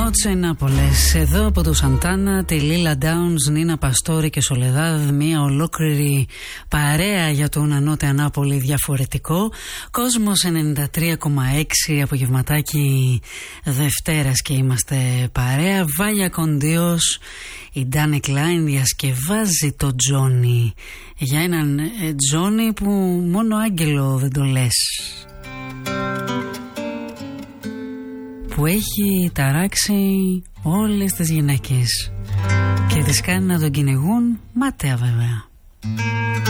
Noche Nápoles. Εδώ από το Σαντάνα, τη Λίλα Ντάουνς, Νίνα Παστόρη και Σολεδάδ. Μια ολόκληρη παρέα για το Una Notte Ανάπολη διαφορετικό. Κόσμος 93,6 απογευματάκι Δευτέρας και είμαστε παρέα. Βάλια Κοντίος, η Ντάνε Κλάιν διασκευάζει το Τζόνι. Για έναν Τζόνι που μόνο άγγελο δεν το λες, που έχει ταράξει όλες τις γυναίκες και τις κάνει να τον κυνηγούν, ματέα βέβαια.